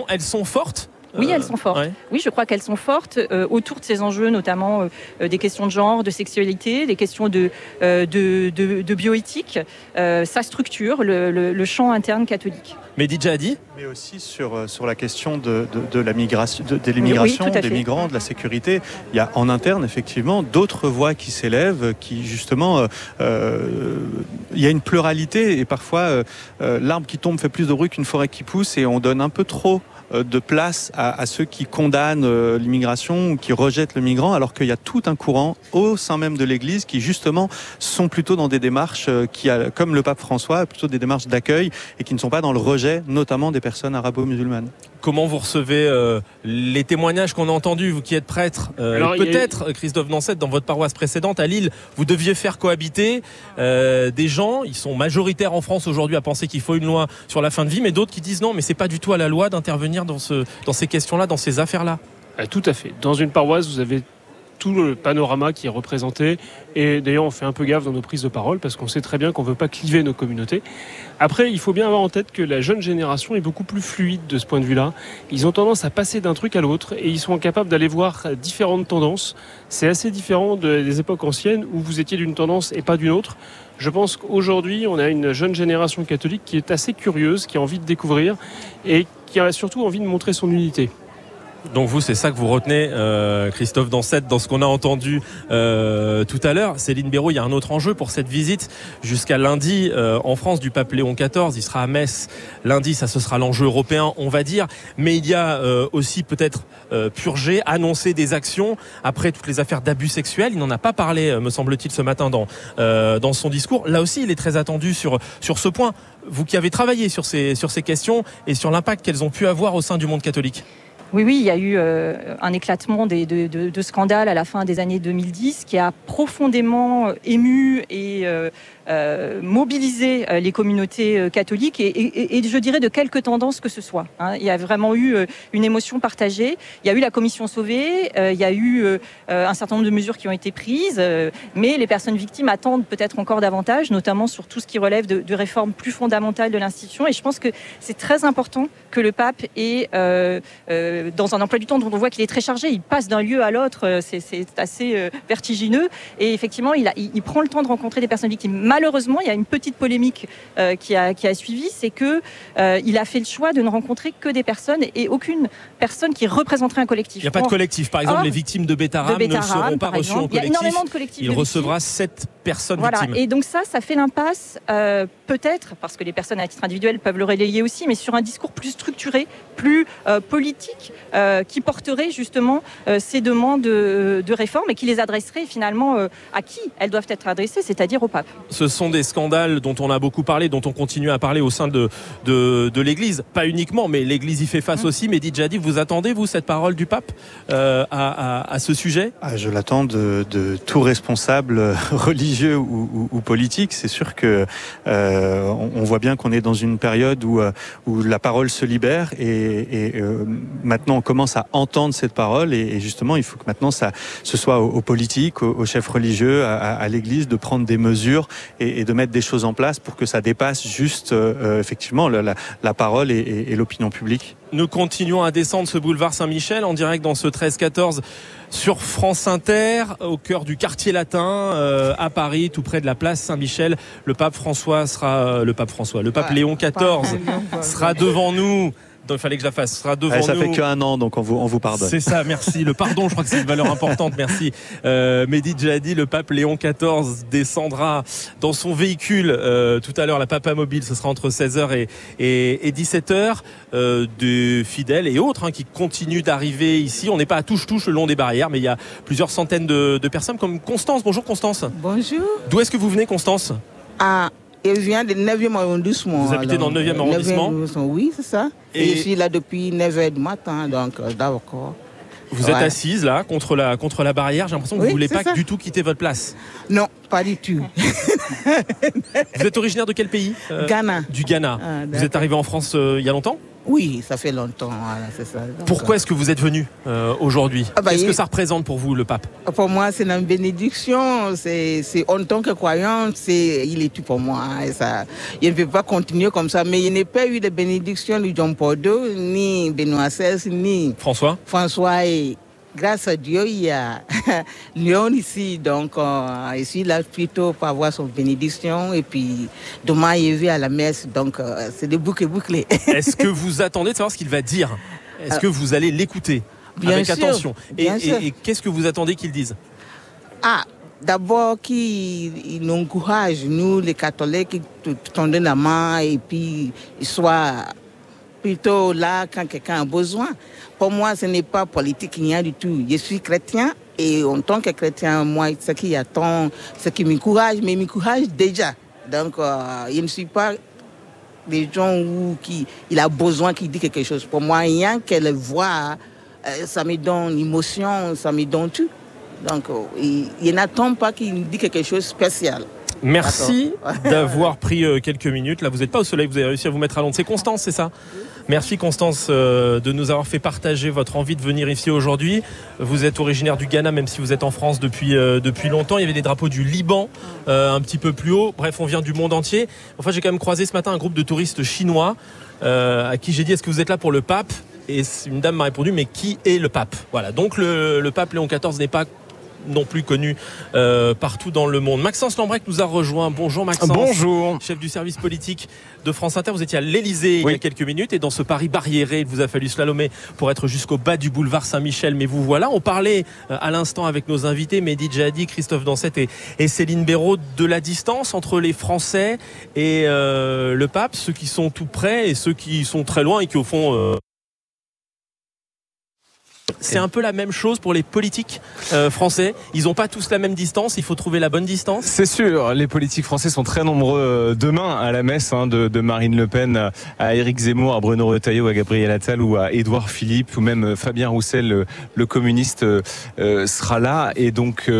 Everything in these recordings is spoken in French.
elles sont fortes ? Oui, elles sont fortes. Ouais. Oui, je crois qu'elles sont fortes autour de ces enjeux, notamment des questions de genre, de sexualité, des questions de bioéthique. Ça structure le champ interne catholique. Mehdi Djihadi ? Mais aussi sur la question de la migration, de l'immigration, oui, des migrants, de la sécurité. Il y a en interne, effectivement, d'autres voix qui s'élèvent, qui justement... il y a une pluralité et parfois, l'arbre qui tombe fait plus de bruit qu'une forêt qui pousse et on donne un peu trop de place à ceux qui condamnent l'immigration ou qui rejettent le migrant, alors qu'il y a tout un courant au sein même de l'Église qui justement sont plutôt dans des démarches comme le pape François, plutôt des démarches d'accueil et qui ne sont pas dans le rejet, notamment des personnes arabo-musulmanes. Comment vous recevez les témoignages qu'on a entendus, vous qui êtes prêtre peut-être, Christophe Dansette, dans votre paroisse précédente à Lille, vous deviez faire cohabiter des gens, ils sont majoritaires en France aujourd'hui à penser qu'il faut une loi sur la fin de vie, mais d'autres qui disent non, mais c'est pas du tout à la loi d'intervenir dans ces questions-là, dans ces affaires-là. Tout à fait. Dans une paroisse, vous avez tout le panorama qui est représenté et d'ailleurs on fait un peu gaffe dans nos prises de parole parce qu'on sait très bien qu'on ne veut pas cliver nos communautés. Après, il faut bien avoir en tête que la jeune génération est beaucoup plus fluide de ce point de vue-là. Ils ont tendance à passer d'un truc à l'autre et ils sont capables d'aller voir différentes tendances. C'est assez différent des époques anciennes où vous étiez d'une tendance et pas d'une autre. Je pense qu'aujourd'hui, on a une jeune génération catholique qui est assez curieuse, qui a envie de découvrir et qui a surtout envie de montrer son unité. Donc vous, c'est ça que vous retenez, Christophe Dansette, dans ce qu'on a entendu tout à l'heure. Céline Béraud, il y a un autre enjeu pour cette visite jusqu'à lundi en France du pape Léon XIV. Il sera à Metz lundi, ça ce sera l'enjeu européen, on va dire. Mais il y a aussi peut-être purger, annoncer des actions après toutes les affaires d'abus sexuels. Il n'en a pas parlé, me semble-t-il, ce matin dans son discours. Là aussi, il est très attendu sur ce point. Vous qui avez travaillé sur ces questions et sur l'impact qu'elles ont pu avoir au sein du monde catholique. Oui, il y a eu un éclatement de scandales à la fin des années 2010 qui a profondément ému et mobilisé les communautés catholiques et je dirais de quelque tendance que ce soit. Il y a vraiment eu une émotion partagée. Il y a eu la commission Sauvé, il y a eu un certain nombre de mesures qui ont été prises, mais les personnes victimes attendent peut-être encore davantage, notamment sur tout ce qui relève de réformes plus fondamentales de l'institution. Et je pense que c'est très important que le pape ait dans un emploi du temps dont on voit qu'il est très chargé, il passe d'un lieu à l'autre, c'est assez vertigineux et effectivement il prend le temps de rencontrer des personnes victimes. Malheureusement, il y a une petite polémique qui a suivi, c'est que il a fait le choix de ne rencontrer que des personnes et aucune personne qui représenterait un collectif. Il n'y a pas de collectif. Par exemple, les victimes de Betaram ne seront pas reçues en collectif. Il y a énormément de collectifs. Il recevra 7 personnes victimes. Et donc ça fait l'impasse, peut-être, parce que les personnes à titre individuel peuvent le relayer aussi, mais sur un discours plus structuré, plus politique, qui porterait justement ces demandes de réforme et qui les adresserait finalement à qui elles doivent être adressées, c'est-à-dire au pape. Ce sont des scandales dont on a beaucoup parlé, dont on continue à parler au sein de l'Église. Pas uniquement, mais l'Église y fait face aussi. Mehdi Djihadi, vous attendez, vous, cette parole du pape à ce sujet ? Je l'attends de tout responsable religieux ou politique. C'est sûr que on voit bien qu'on est dans une période où la parole se libère et maintenant on commence à entendre cette parole et justement il faut que maintenant ce soit aux politiques, aux chefs religieux, à l'Église de prendre des mesures et de mettre des choses en place pour que ça dépasse juste effectivement la parole et l'opinion publique. Nous continuons à descendre ce boulevard Saint-Michel en direct dans ce 13-14 sur France Inter, au cœur du quartier latin à Paris, tout près de la place Saint-Michel. Le pape Léon XIV sera devant nous. Il fallait que je la fasse. Ce sera devant nous. Ça fait qu'un an, donc on vous pardonne. C'est ça, merci. Le pardon, je crois que c'est une valeur importante. Merci. Mehdi Djihadi, le pape Léon XIV descendra dans son véhicule tout à l'heure, la Papa Mobile. Ce sera entre 16h et 17h. Des fidèles et autres qui continuent d'arriver ici. On n'est pas à touche-touche le long des barrières, mais il y a plusieurs centaines de personnes comme Constance. Bonjour Constance. Bonjour. D'où est-ce que vous venez, Constance ? Je viens du 9e arrondissement. Vous habitez dans le 9e arrondissement ? Oui, c'est ça. Et je suis là depuis 9h du matin, donc d'accord. Vous êtes assise là, contre la barrière. J'ai l'impression que vous ne voulez pas du tout quitter votre place. Non, pas du tout. Vous êtes originaire de quel pays ? Ghana. Du Ghana. Vous êtes arrivé en France il y a longtemps ? Oui, ça fait longtemps, voilà, c'est ça. Donc, Pourquoi est-ce que vous êtes venu aujourd'hui? Qu'est-ce que ça représente pour vous, le pape? pour moi, c'est une bénédiction. C'est en tant que croyant, il est tout pour moi. Et ça, il ne peut pas continuer comme ça. Mais il n'y a pas eu de bénédiction de Jean-Paul II, ni Benoît XVI, ni François. Et grâce à Dieu, il y a Lyon ici. Donc, je suis là plutôt pour avoir son bénédiction. Et puis, demain, il est à la messe. Donc, c'est des bouclés. Est-ce que vous attendez de savoir ce qu'il va dire? Est-ce que vous allez l'écouter avec attention? Et qu'est-ce que vous attendez qu'il dise? D'abord qu'il nous encourage, nous les catholiques, qui tendent la main et puis il soit plutôt là quand quelqu'un a besoin. Pour moi, ce n'est pas politique, rien du tout. Je suis chrétien et en tant que chrétien, moi, ce qui attend, ce qui m'encourage, mais m'encourage déjà. Donc, je ne suis pas des gens qui il a besoin qu'il dise quelque chose. Pour moi, rien qu'elle voit, ça me donne émotion, ça me donne tout. Donc, il n'attend pas qu'il nous dise quelque chose de spécial. Merci d'avoir pris quelques minutes. Là, vous n'êtes pas au soleil, vous avez réussi à vous mettre à l'ombre. C'est Constance, c'est ça? Merci Constance de nous avoir fait partager votre envie de venir ici aujourd'hui. Vous êtes originaire du Ghana, même si vous êtes en France depuis longtemps. Il y avait des drapeaux du Liban un petit peu plus haut. Bref, on vient du monde entier. Enfin, j'ai quand même croisé ce matin un groupe de touristes chinois à qui j'ai dit: est-ce que vous êtes là pour le pape? Et une dame m'a répondu: mais qui est le pape? Voilà, donc le pape Léon XIV n'est pas non plus connu partout dans le monde. Maxence Lambrec nous a rejoint. Bonjour Maxence. Bonjour. Chef du service politique de France Inter. Vous étiez à l'Elysée il y a quelques minutes et dans ce Paris barriéré, il vous a fallu slalomer pour être jusqu'au bas du boulevard Saint-Michel. Mais vous voilà. On parlait à l'instant avec nos invités, Mehdi Djihadi, Christophe Dansette et Céline Béraud, de la distance entre les Français et le pape, ceux qui sont tout près et ceux qui sont très loin et qui au fond... C'est un peu la même chose pour les politiques français. Ils n'ont pas tous la même distance. Il faut trouver la bonne distance. C'est sûr. Les politiques français sont très nombreux demain à la messe, de Marine Le Pen à Éric Zemmour, à Bruno Retailleau, à Gabriel Attal ou à Édouard Philippe, ou même Fabien Roussel, le communiste, sera là. Et donc...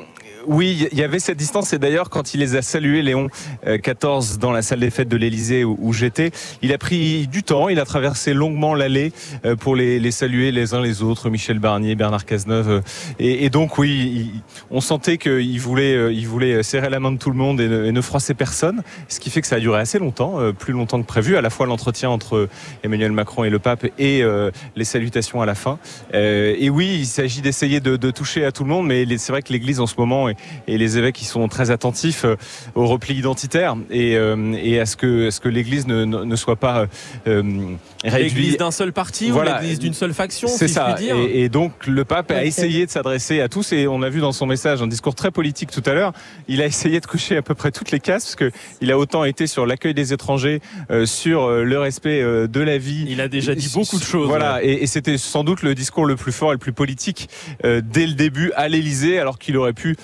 oui, il y avait cette distance, et d'ailleurs quand il les a salués, Léon XIV, dans la salle des fêtes de l'Elysée où j'étais, il a pris du temps, il a traversé longuement l'allée pour les saluer les uns les autres, Michel Barnier, Bernard Cazeneuve, et donc oui, on sentait qu'il voulait serrer la main de tout le monde et ne froisser personne, ce qui fait que ça a duré assez longtemps, plus longtemps que prévu, à la fois l'entretien entre Emmanuel Macron et le pape et les salutations à la fin. Et oui, il s'agit d'essayer de toucher à tout le monde, mais c'est vrai que l'Église en ce moment et les évêques, ils sont très attentifs au repli identitaire et à ce que l'Église ne soit pas réduite. L'Église d'un seul parti, voilà, ou l'Église d'une seule faction, c'est si ça. je puis dire. Et donc le pape a essayé de s'adresser à tous, et on a vu dans son message un discours très politique tout à l'heure. Il a essayé de cocher à peu près toutes les cases, parce que il a autant été sur l'accueil des étrangers, sur le respect de la vie. Il a déjà dit beaucoup de choses. Voilà, et c'était sans doute le discours le plus fort et le plus politique dès le début à l'Élysée, alors qu'il aurait pu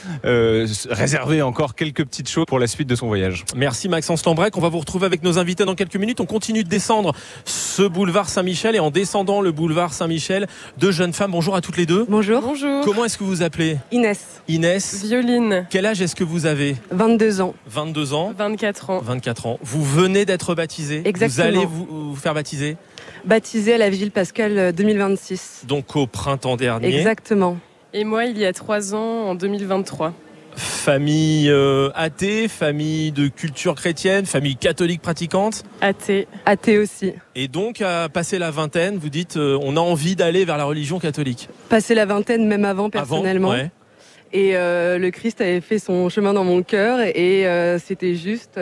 réserver encore quelques petites choses pour la suite de son voyage. Merci Maxence Lambrec. On va vous retrouver avec nos invités dans quelques minutes. On continue de descendre ce boulevard Saint-Michel, et en descendant le boulevard Saint-Michel, deux jeunes femmes. Bonjour à toutes les deux. Bonjour. Bonjour. Comment est-ce que vous vous appelez? Inès. Inès. Violine. Quel âge est-ce que vous avez? 22 ans. 22 ans. 24 ans. 24 ans. Vous venez d'être baptisé. Exactement. Vous allez vous faire baptiser? Baptisé à la Vigile Pascale 2026. Donc au printemps dernier. Exactement. Et moi, il y a 3 ans, en 2023. Famille athée, famille de culture chrétienne, famille catholique pratiquante? Athée. Athée aussi. Et donc, à passer la vingtaine, vous dites on a envie d'aller vers la religion catholique? Passer la vingtaine, même avant, personnellement. Ouais. Et le Christ avait fait son chemin dans mon cœur, et c'était juste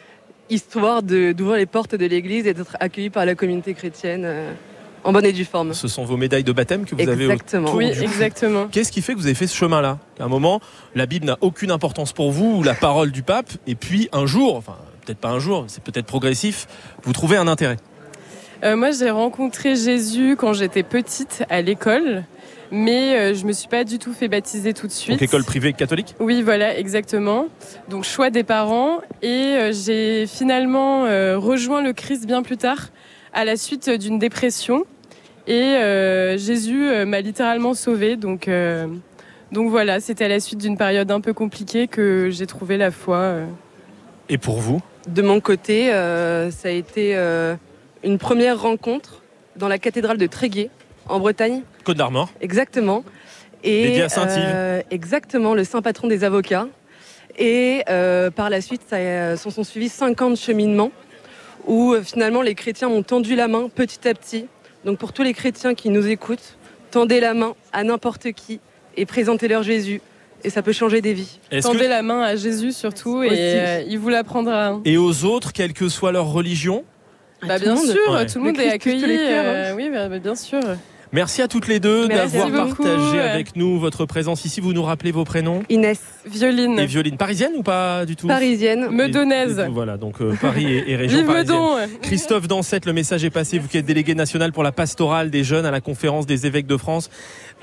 histoire d'ouvrir les portes de l'église et d'être accueilli par la communauté chrétienne. En bonne et due forme. Ce sont vos médailles de baptême que vous exactement. avez autour Oui, exactement. Qu'est-ce qui fait que vous avez fait ce chemin-là? À un moment, la Bible n'a aucune importance pour vous, ou la parole du pape, et puis un jour, enfin peut-être pas un jour, c'est peut-être progressif, vous trouvez un intérêt. Moi, j'ai rencontré Jésus quand j'étais petite à l'école, mais je me suis pas du tout fait baptiser tout de suite. Donc école privée catholique? Oui, voilà, exactement. Donc choix des parents, et j'ai finalement rejoint le Christ bien plus tard, à la suite d'une dépression, et Jésus m'a littéralement sauvée, donc voilà, c'était à la suite d'une période un peu compliquée que j'ai trouvé la foi. Et pour vous? De mon côté, ça a été une première rencontre dans la cathédrale de Tréguier, en Bretagne. Côte d'Armor. Exactement. Et, dédié à Saint-Yves. Exactement, le saint patron des avocats. Et par la suite, s'en sont suivis 50 cheminements où finalement les chrétiens m'ont tendu la main petit à petit. Donc pour tous les chrétiens qui nous écoutent, tendez la main à n'importe qui et présentez-leur Jésus. Et ça peut changer des vies. Tendez la main à Jésus surtout et il vous la prendra. Et aux autres, quelle que soit leur religion? Bien sûr, ouais. tout le monde est accueilli. Oui, bien sûr. Merci à toutes les deux d'avoir beaucoup. partagé avec nous votre présence ici. Vous nous rappelez vos prénoms? Inès. Violine. Et Violine. Parisienne ou pas du tout? Parisienne. Meudonnaise. Voilà, donc Paris et région Vive parisienne. Meudon. Christophe Dansette, le message est passé. Vous qui êtes délégué national pour la pastorale des jeunes à la conférence des évêques de France.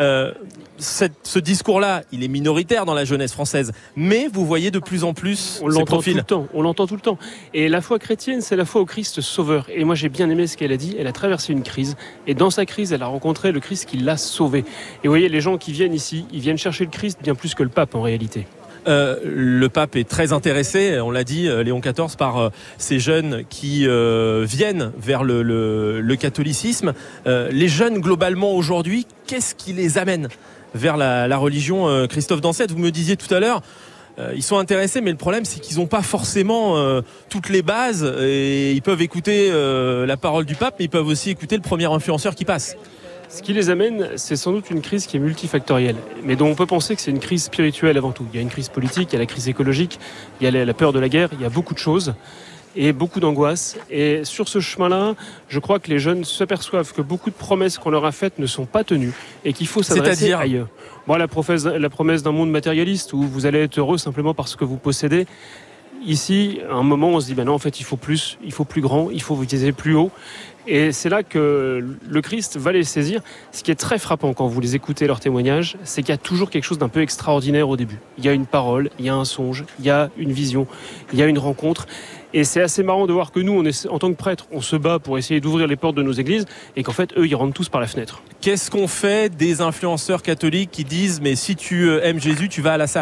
Ce discours-là, il est minoritaire dans la jeunesse française, mais vous voyez de plus en plus on ces l'entend profils. tout le temps. On l'entend tout le temps. Et la foi chrétienne, c'est la foi au Christ sauveur. Et moi, j'ai bien aimé ce qu'elle a dit. Elle a traversé une crise, et dans sa crise, elle a rencontré le Christ qui l'a sauvé. Et vous voyez, les gens qui viennent ici, ils viennent chercher le Christ bien plus que le pape en réalité. Le pape est très intéressé, on l'a dit, Léon XIV, par ces jeunes qui viennent vers le catholicisme. Les jeunes, globalement, aujourd'hui, qu'est-ce qui les amène vers la religion? Christophe Dansette, vous me disiez tout à l'heure, ils sont intéressés, mais le problème, c'est qu'ils n'ont pas forcément toutes les bases. Et ils peuvent écouter la parole du pape, mais ils peuvent aussi écouter le premier influenceur qui passe. Ce qui les amène, c'est sans doute une crise qui est multifactorielle, mais dont on peut penser que c'est une crise spirituelle avant tout. Il y a une crise politique, il y a la crise écologique, il y a la peur de la guerre, il y a beaucoup de choses et beaucoup d'angoisse. Et sur ce chemin-là, je crois que les jeunes s'aperçoivent que beaucoup de promesses qu'on leur a faites ne sont pas tenues et qu'il faut s'adresser ailleurs. Bon, la promesse d'un monde matérialiste où vous allez être heureux simplement parce que vous possédez. Ici, à un moment, on se dit, non, en fait, il faut plus grand, il faut viser plus haut. Et c'est là que le Christ va les saisir. Ce qui est très frappant quand vous les écoutez, leurs témoignages, c'est qu'il y a toujours quelque chose d'un peu extraordinaire au début. Il y a une parole, il y a un songe, il y a une vision, il y a une rencontre. Et c'est assez marrant de voir que nous, en tant que prêtres, on se bat pour essayer d'ouvrir les portes de nos églises et qu'en fait, eux, ils rentrent tous par la fenêtre. Qu'est-ce qu'on fait des influenceurs catholiques qui disent « mais si tu aimes Jésus, tu vas à la salle » ?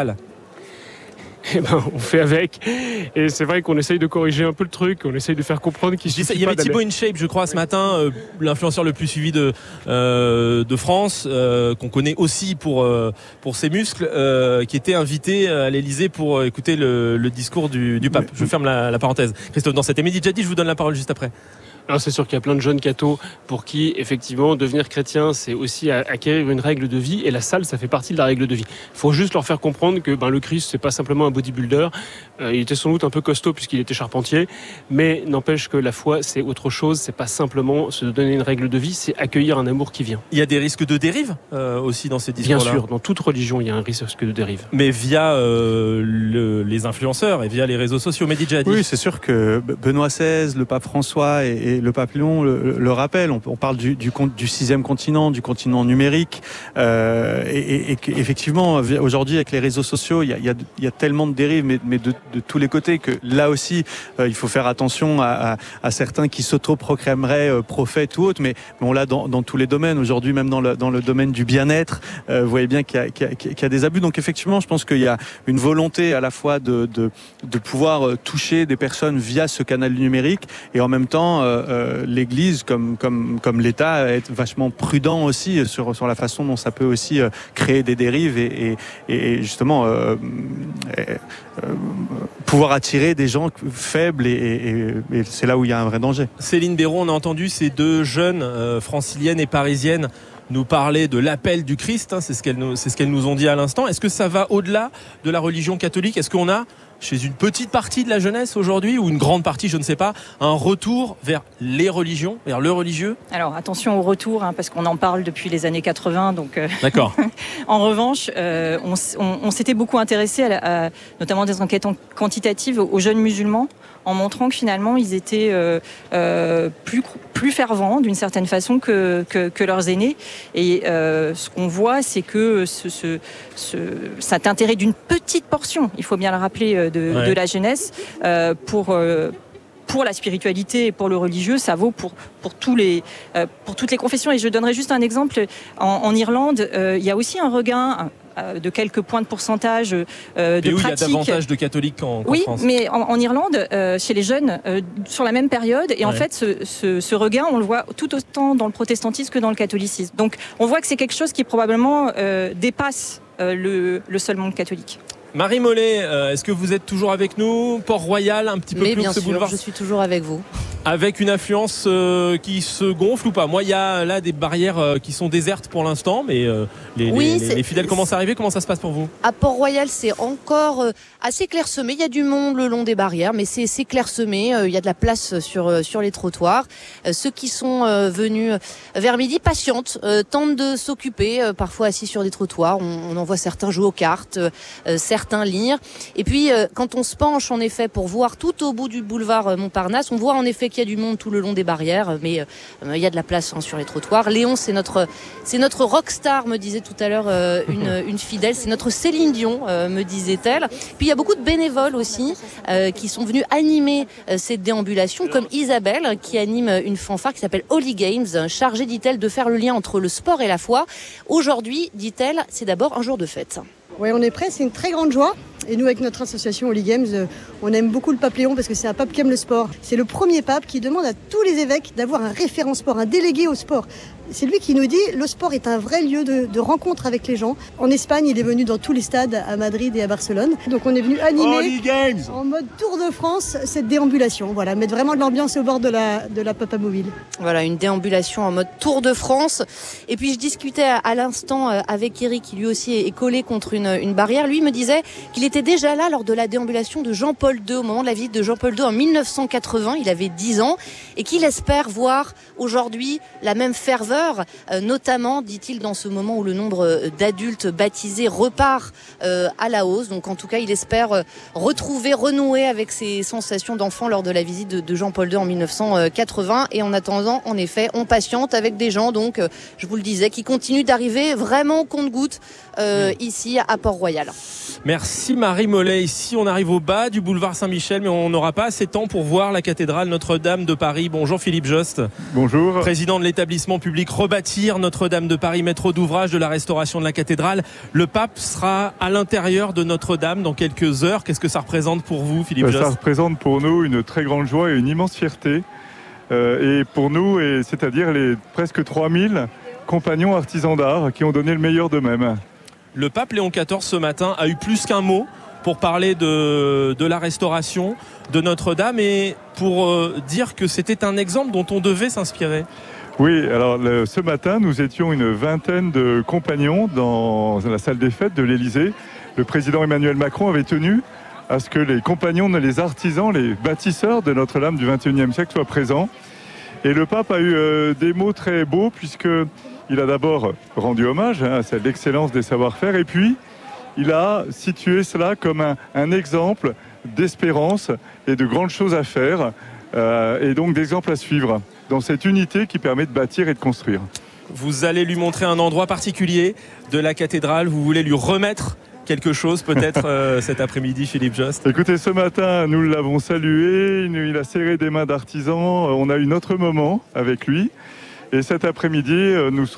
On fait avec. Et c'est vrai qu'on essaye de corriger un peu le truc, on essaye de faire comprendre qu'il suffit pas d'aller... Il y avait Thibaut InShape, je crois, ce matin, l'influenceur le plus suivi de France, qu'on connaît aussi pour ses muscles, qui était invité à l'Elysée pour écouter le discours du pape. Je ferme la parenthèse. Christophe Dansette. Et Mehdi Djadi, je vous donne la parole juste après. Alors c'est sûr qu'il y a plein de jeunes cathos pour qui, effectivement, devenir chrétien, c'est aussi acquérir une règle de vie. Et la salle, ça fait partie de la règle de vie. Il faut juste leur faire comprendre que le Christ, c'est pas simplement un bodybuilder. Il était sans doute un peu costaud puisqu'il était charpentier. Mais n'empêche que la foi, c'est autre chose. C'est pas simplement se donner une règle de vie, c'est accueillir un amour qui vient. Il y a des risques de dérive aussi dans ces discours-là. Bien sûr, dans toute religion, il y a un risque de dérive. Mais via les influenceurs et via les réseaux sociaux. Mehdi Djadi. Oui, c'est sûr que Benoît XVI, le pape François et le pape Léon le rappellent. On parle du 6e continent, du continent numérique. Et effectivement, aujourd'hui, avec les réseaux sociaux, il y a tellement de dérives, mais de tous les côtés, que là aussi, il faut faire attention à certains qui s'autoproclameraient prophètes ou autres. Mais on l'a dans tous les domaines. Aujourd'hui, même dans le domaine du bien-être, vous voyez bien qu'il y a des abus. Donc effectivement, je pense qu'il y a une volonté à la fois de pouvoir toucher des personnes via ce canal numérique, et en même temps l'Église comme l'État est vachement prudent aussi sur la façon dont ça peut aussi créer des dérives et justement pouvoir attirer des gens faibles et c'est là où il y a un vrai danger. Céline Béraud, on a entendu ces deux jeunes franciliennes et parisiennes nous parler de l'appel du Christ, c'est ce qu'elles nous ont dit à l'instant. Est-ce que ça va au-delà de la religion catholique? Est-ce qu'on a, chez une petite partie de la jeunesse aujourd'hui, ou une grande partie, je ne sais pas, un retour vers les religions, vers le religieux? Alors attention au retour, parce qu'on en parle depuis les années 80. Donc, D'accord. En revanche, on s'était beaucoup intéressé, notamment des enquêtes quantitatives, aux jeunes musulmans, en montrant que finalement ils étaient plus fervents d'une certaine façon que leurs aînés. Et ce qu'on voit, c'est que cet intérêt d'une petite portion, il faut bien le rappeler, de la jeunesse pour la spiritualité et pour le religieux, ça vaut pour toutes les confessions. Et je donnerai juste un exemple. En Irlande, il y a aussi un regain de quelques points de pourcentage de Et où pratique. il y a davantage de catholiques qu'en France. Oui, mais en Irlande, chez les jeunes, sur la même période, et en fait, ce regain, on le voit tout autant dans le protestantisme que dans le catholicisme. Donc, on voit que c'est quelque chose qui probablement dépasse le seul monde catholique. Marie Mollet, est-ce que vous êtes toujours avec nous? Port-Royal, un petit peu Mais plus bien que ce sûr, boulevard. je suis toujours avec vous. Avec une affluence qui se gonfle ou pas? Moi, il y a là des barrières qui sont désertes pour l'instant, mais les fidèles commencent à arriver. Comment ça se passe pour vous? À Port-Royal, c'est encore assez clairsemé. Il y a du monde le long des barrières, mais c'est clairsemé. Il y a de la place sur les trottoirs. Ceux qui sont venus vers midi patientent, tentent de s'occuper, parfois assis sur des trottoirs. On en voit certains jouer aux cartes, certains lire. Et puis, quand on se penche, en effet, pour voir tout au bout du boulevard Montparnasse, on voit en effet qu'il y a du monde tout le long des barrières, mais il y a de la place sur les trottoirs. Léon, c'est notre rockstar, me disait tout à l'heure une fidèle. C'est notre Céline Dion, me disait-elle. Puis il y a beaucoup de bénévoles aussi qui sont venus animer cette déambulation, comme Isabelle, qui anime une fanfare qui s'appelle Holy Games, chargée, dit-elle, de faire le lien entre le sport et la foi. Aujourd'hui, dit-elle, c'est d'abord un jour de fête. Oui, on est prêts, c'est une très grande joie. Et nous, avec notre association Holy Games, on aime beaucoup le pape Léon parce que c'est un pape qui aime le sport. C'est le premier pape qui demande à tous les évêques d'avoir un référent sport, un délégué au sport. C'est lui qui nous dit le sport est un vrai lieu de rencontre avec les gens. En Espagne, il est venu dans tous les stades, à Madrid et à Barcelone. Donc on est venu animer en mode Tour de France cette déambulation. Voilà, mettre vraiment de l'ambiance au bord de la Papamobile. Voilà, une déambulation en mode Tour de France. Et puis je discutais à l'instant avec Eric, qui lui aussi est collé contre une barrière. Lui me disait qu'il était déjà là lors de la déambulation de Jean-Paul II, au moment de la visite de Jean-Paul II en 1980. Il avait 10 ans et qu'il espère voir aujourd'hui la même ferveur, notamment, dit-il, dans ce moment où le nombre d'adultes baptisés repart à la hausse. Donc en tout cas, il espère renouer avec ses sensations d'enfant lors de la visite de Jean-Paul II en 1980. Et en attendant, en effet, on patiente avec des gens, donc je vous le disais, qui continuent d'arriver vraiment au compte-gouttes ici à Port-Royal. Merci Marie Mollet. Ici, on arrive au bas du boulevard Saint-Michel, mais on n'aura pas assez de temps pour voir la cathédrale Notre-Dame de Paris. Bonjour Philippe Jost. Bonjour. Président de l'établissement public Rebâtir Notre-Dame de Paris, maître d'ouvrage de la restauration de la cathédrale. Le pape sera à l'intérieur de Notre-Dame dans quelques heures. Qu'est-ce que ça représente pour vous, Philippe Jost? Ça représente pour nous une très grande joie et une immense fierté. Et pour nous, c'est-à-dire les presque 3000 compagnons artisans d'art qui ont donné le meilleur d'eux-mêmes. Le pape Léon XIV ce matin a eu plus qu'un mot pour parler de la restauration de Notre-Dame et pour dire que c'était un exemple dont on devait s'inspirer. Oui, alors ce matin, nous étions une vingtaine de compagnons dans la salle des fêtes de l'Élysée. Le président Emmanuel Macron avait tenu à ce que les compagnons, les artisans, les bâtisseurs de Notre-Dame du XXIe siècle soient présents. Et le pape a eu des mots très beaux puisqu'il a d'abord rendu hommage à l'excellence des savoir-faire et puis il a situé cela comme un exemple d'espérance et de grandes choses à faire et donc d'exemples à suivre dans cette unité qui permet de bâtir et de construire. Vous allez lui montrer un endroit particulier de la cathédrale, vous voulez lui remettre quelque chose peut-être cet après-midi, Philippe Jost? Écoutez, ce matin, nous l'avons salué, il a serré des mains d'artisans, on a eu notre moment avec lui. Et cet après-midi,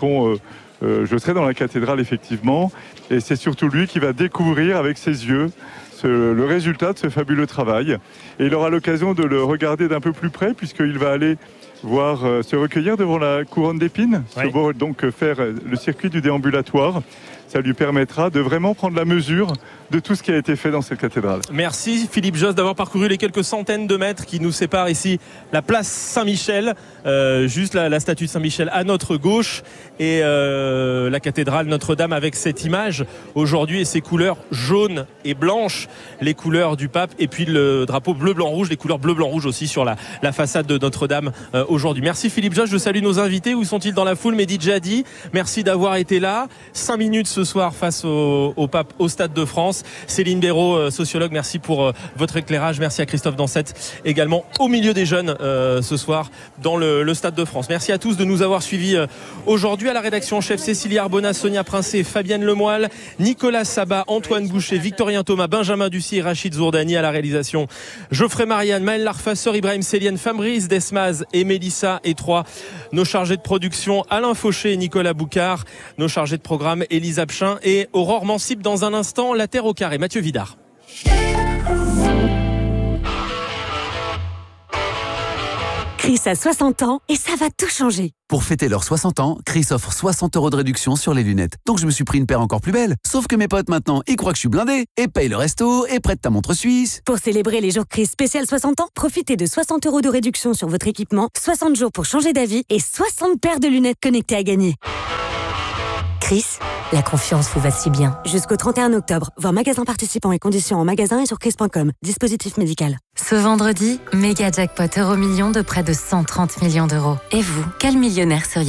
je serai dans la cathédrale effectivement, et c'est surtout lui qui va découvrir avec ses yeux le résultat de ce fabuleux travail. Et il aura l'occasion de le regarder d'un peu plus près, puisqu'il va aller se recueillir devant la couronne d'épines, donc faire le circuit du déambulatoire. Ça lui permettra de vraiment prendre la mesure de tout ce qui a été fait dans cette cathédrale. Merci Philippe Jost d'avoir parcouru les quelques centaines de mètres qui nous séparent ici, la place Saint-Michel, juste la statue de Saint-Michel à notre gauche et la cathédrale Notre-Dame avec cette image aujourd'hui et ses couleurs jaunes et blanches, les couleurs du pape et puis le drapeau bleu-blanc-rouge, les couleurs bleu-blanc-rouge aussi sur la façade de Notre-Dame aujourd'hui. Merci Philippe Jost, je salue nos invités. Où sont-ils dans la foule? Mehdi Djihadi, merci d'avoir été là. 5 minutes ce soir face au pape au Stade de France. Céline Béraud, sociologue, merci pour votre éclairage. Merci à Christophe Dansette également au milieu des jeunes ce soir dans le Stade de France. Merci à tous de nous avoir suivis aujourd'hui. À la rédaction en chef, Cécilie Arbona, Sonia Princé, Fabienne Lemoyle, Nicolas Sabat, Antoine Boucher, Victorien Thomas, Benjamin Ducy et Rachid Zourdani. À la réalisation, Geoffrey Marianne, Maël Larfasseur, Ibrahim Célienne, Fabrice Desmaz et Mélissa et Troyes. Nos chargés de production Alain Fauché et Nicolas Boucard. Nos chargés de programme Élise Apchin et Aurore Mansip. Dans un instant, la Terre au carré. Mathieu Vidard. Chris a 60 ans et ça va tout changer. Pour fêter leurs 60 ans, Chris offre 60 € de réduction sur les lunettes. Donc je me suis pris une paire encore plus belle. Sauf que mes potes maintenant, ils croient que je suis blindé et payent le resto et prêtent ta montre suisse. Pour célébrer les jours Chris spécial 60 ans, profitez de 60 € de réduction sur votre équipement, 60 jours pour changer d'avis et 60 paires de lunettes connectées à gagner. Chris, la confiance vous va si bien. Jusqu'au 31 octobre, voir magasin participants et conditions en magasin et sur chris.com. Dispositif médical. Ce vendredi, méga jackpot Euromillions de près de 130 millions d'euros. Et vous, quel millionnaire seriez-vous ?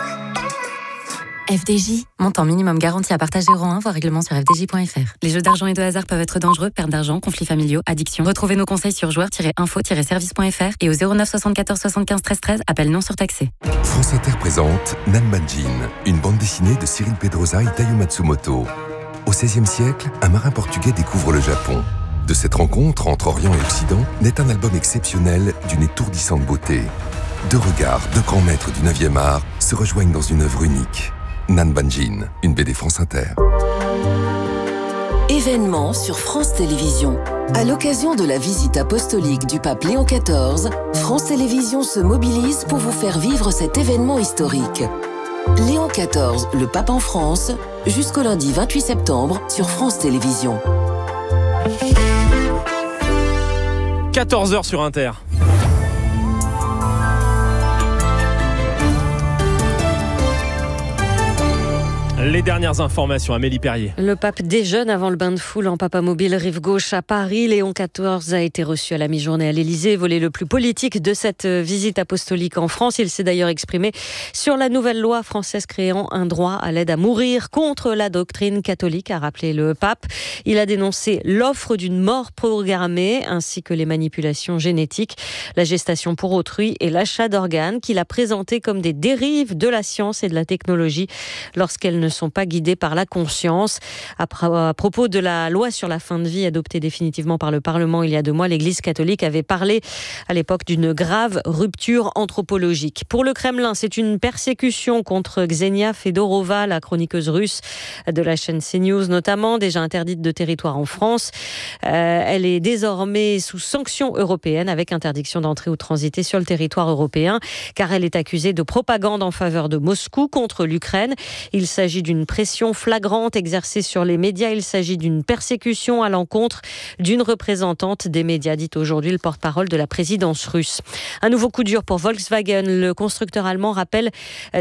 FDJ, montant minimum garanti à partage 0,1, voire règlement sur fdj.fr. Les jeux d'argent et de hasard peuvent être dangereux, perte d'argent, conflits familiaux, addiction. Retrouvez nos conseils sur joueurs-info-service.fr et au 09 74 75 13 13, appel non surtaxé. France Inter présente Nanbanjin, une bande dessinée de Cyril Pedrosa et Taiyo Matsumoto. Au XVIe siècle, un marin portugais découvre le Japon. De cette rencontre entre Orient et Occident naît un album exceptionnel d'une étourdissante beauté. Deux regards, deux grands maîtres du 9e art se rejoignent dans une œuvre unique. Nanbanjin, une BD France Inter. Événement sur France Télévisions. À l'occasion de la visite apostolique du pape Léon XIV, France Télévisions se mobilise pour vous faire vivre cet événement historique. Léon XIV, le pape en France, jusqu'au lundi 28 septembre sur France Télévisions. 14h sur Inter. Les dernières informations, Amélie Perrier. Le pape déjeune avant le bain de foule en Papamobile rive gauche à Paris. Léon XIV a été reçu à la mi-journée à l'Élysée, volet le plus politique de cette visite apostolique en France. Il s'est d'ailleurs exprimé sur la nouvelle loi française créant un droit à l'aide à mourir contre la doctrine catholique, a rappelé le pape. Il a dénoncé l'offre d'une mort programmée ainsi que les manipulations génétiques, la gestation pour autrui et l'achat d'organes qu'il a présenté comme des dérives de la science et de la technologie lorsqu'elles ne sont pas guidées par la conscience. À propos de la loi sur la fin de vie adoptée définitivement par le Parlement il y a 2 mois, l'Église catholique avait parlé à l'époque d'une grave rupture anthropologique. Pour le Kremlin, c'est une persécution contre Ksenia Fedorova, la chroniqueuse russe de la chaîne CNews notamment, déjà interdite de territoire en France. Elle est désormais sous sanctions européennes avec interdiction d'entrer ou de transiter sur le territoire européen car elle est accusée de propagande en faveur de Moscou contre l'Ukraine. Il s'agit d'une pression flagrante exercée sur les médias. Il s'agit d'une persécution à l'encontre d'une représentante des médias, dit aujourd'hui le porte-parole de la présidence russe. Un nouveau coup dur pour Volkswagen. Le constructeur allemand rappelle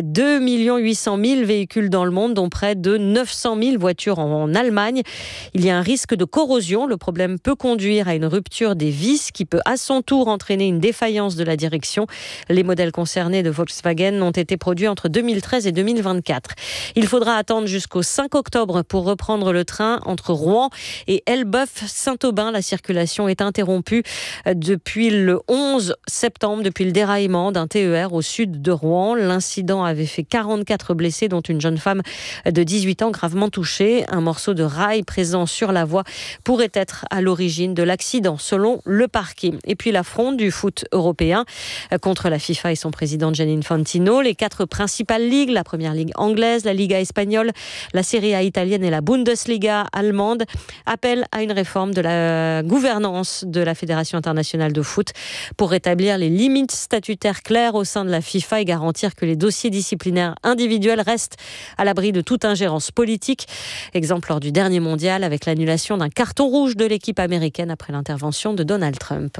2 800 000 véhicules dans le monde, dont près de 900 000 voitures en Allemagne. Il y a un risque de corrosion. Le problème peut conduire à une rupture des vis qui peut à son tour entraîner une défaillance de la direction. Les modèles concernés de Volkswagen ont été produits entre 2013 et 2024. Il faudra attendre jusqu'au 5 octobre pour reprendre le train entre Rouen et Elbeuf-Saint-Aubin. La circulation est interrompue depuis le 11 septembre, depuis le déraillement d'un TER au sud de Rouen. L'incident avait fait 44 blessés, dont une jeune femme de 18 ans gravement touchée. Un morceau de rail présent sur la voie pourrait être à l'origine de l'accident, selon le parquet. Et puis la fronde du foot européen contre la FIFA et son président Gianni Infantino. Les 4 principales ligues, la première ligue anglaise, la Liga espagnole, la Serie A italienne et la Bundesliga allemande appellent à une réforme de la gouvernance de la Fédération internationale de foot pour rétablir les limites statutaires claires au sein de la FIFA et garantir que les dossiers disciplinaires individuels restent à l'abri de toute ingérence politique. Exemple lors du dernier mondial avec l'annulation d'un carton rouge de l'équipe américaine après l'intervention de Donald Trump.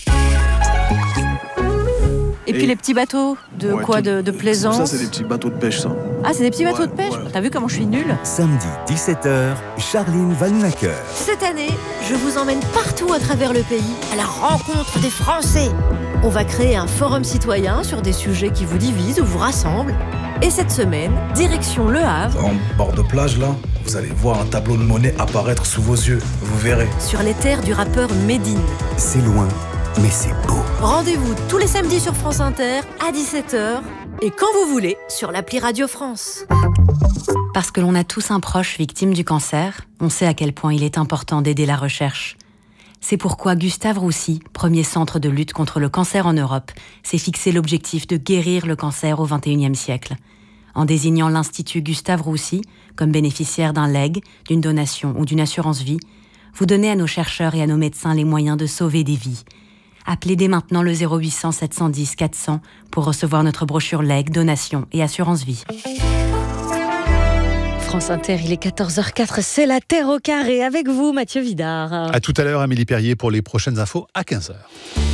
Et puis les petits bateaux de plaisance. Ça, c'est des petits bateaux de pêche, ça. Ah, c'est des petits bateaux de pêche. T'as vu comment je suis nulle? Samedi 17h, Charline Vanhoenacker. Cette année, je vous emmène partout à travers le pays à la rencontre des Français. On va créer un forum citoyen sur des sujets qui vous divisent ou vous rassemblent. Et cette semaine, direction Le Havre. En bord de plage, là, vous allez voir un tableau de monnaie apparaître sous vos yeux. Vous verrez. Sur les terres du rappeur Medine. C'est loin, mais c'est beau. Rendez-vous tous les samedis sur France Inter à 17h et quand vous voulez sur l'appli Radio France. Parce que l'on a tous un proche victime du cancer, on sait à quel point il est important d'aider la recherche. C'est pourquoi Gustave Roussy, premier centre de lutte contre le cancer en Europe, s'est fixé l'objectif de guérir le cancer au XXIe siècle. En désignant l'Institut Gustave Roussy comme bénéficiaire d'un legs, d'une donation ou d'une assurance vie, vous donnez à nos chercheurs et à nos médecins les moyens de sauver des vies. Appelez dès maintenant le 0800 710 400 pour recevoir notre brochure legs, donation et assurance vie. France Inter, il est 14h04, c'est la Terre au carré avec vous, Mathieu Vidard. À tout à l'heure, Amélie Perrier, pour les prochaines infos à 15h.